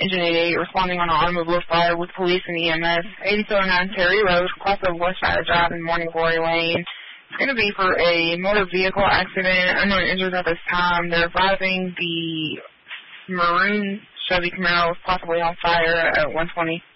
Engine 88 responding on an automobile fire with police and EMS. 8079 Terry Road, cross of Westshire Drive in Morning Glory Lane. It's going to be for a motor vehicle accident. Unknown injuries at this time. They're advising the maroon Chevy Camaro was possibly on fire at 120